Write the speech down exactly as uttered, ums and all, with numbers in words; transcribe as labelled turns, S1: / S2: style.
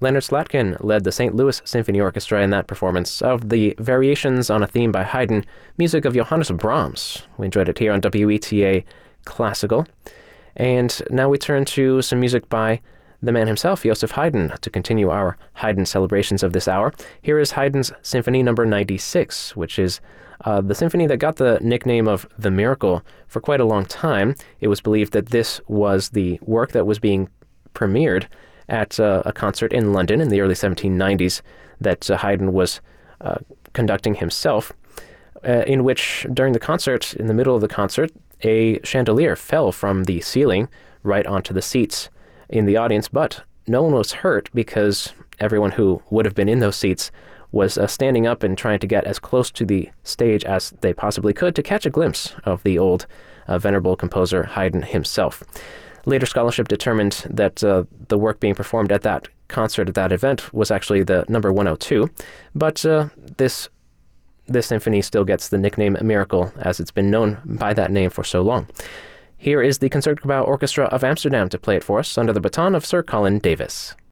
S1: Leonard Slatkin led the Saint Louis Symphony Orchestra in that performance of the Variations on a Theme by Haydn, music of Johannes Brahms. We enjoyed it here on W E T A Classical. And now we turn to some music by the man himself, Joseph Haydn, to continue our Haydn celebrations of this hour. Here is Haydn's Symphony number ninety-six, which is uh, the symphony that got the nickname of The Miracle for quite a long time. It was believed that this was the work that was being premiered at uh, a concert in London in the early seventeen nineties that uh, Haydn was uh, conducting himself, uh, in which during the concert, in the middle of the concert, a chandelier fell from the ceiling right onto the seats in the audience, but no one was hurt because everyone who would have been in those seats was uh, standing up and trying to get as close to the stage as they possibly could to catch a glimpse of the old uh, venerable composer Haydn himself. Later scholarship determined that uh, the work being performed at that concert, at that event, was actually the number one oh two, but uh, this this symphony still gets the nickname Miracle, as it's been known by that name for so long. Here is the Concertgebouw Orchestra of Amsterdam to play it for us under the baton of Sir Colin Davis.